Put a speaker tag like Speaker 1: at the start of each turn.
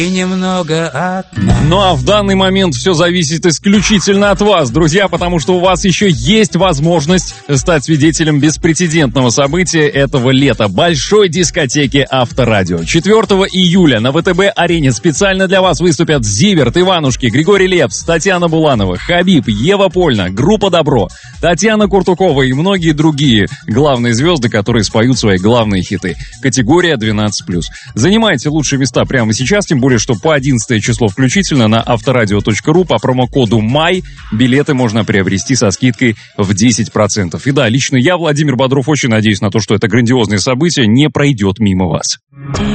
Speaker 1: И немного одна.
Speaker 2: Ну а в данный момент все зависит исключительно от вас, друзья, потому что у вас еще есть возможность стать свидетелем беспрецедентного события этого лета — большой дискотеки Авторадио. 4 июля на ВТБ-арене специально для вас выступят Зиверт, Иванушки, Григорий Лепс, Татьяна Буланова, Хабиб, Ева Польна, группа «Добро», Татьяна Куртукова и многие другие главные звезды, которые споют свои главные хиты. Категория 12+. Занимайте лучшие места прямо сейчас, тем более, что по 11 число включительно на авторадио.ру по промокоду МАЙ билеты можно приобрести со скидкой в 10%. И да, лично я, Владимир Бодров, очень надеюсь на то, что это грандиозное событие не пройдет мимо вас.